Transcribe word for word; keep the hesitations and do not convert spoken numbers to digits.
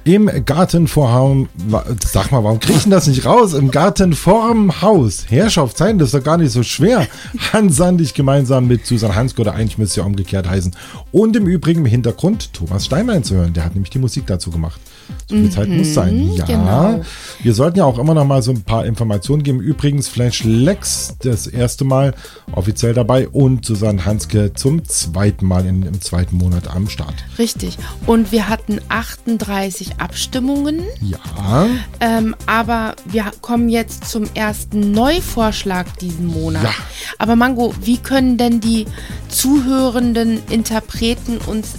Im Garten vorm, sag mal, warum krieg ich denn das nicht raus? Im Garten vorm Haus. Herrschaftszeiten, das ist doch gar nicht so schwer. Hans Sandig gemeinsam mit Susan Hanske, oder eigentlich müsste es ja umgekehrt heißen. Und im Übrigen im Hintergrund Thomas Steinlein zu hören. Der hat nämlich die Musik dazu gemacht. So viel mhm, Zeit muss sein. Ja, genau. Wir sollten ja auch immer noch mal so ein paar Informationen geben. Übrigens Flash Lex das erste Mal offiziell dabei und Susanne Hanske zum zweiten Mal in, im zweiten Monat am Start. Richtig. Und wir hatten achtunddreißig Abstimmungen. Ja. Ähm, aber wir kommen jetzt zum ersten Neuvorschlag diesen Monat. Ja. Aber Mango, wie können denn die zuhörenden Interpreten uns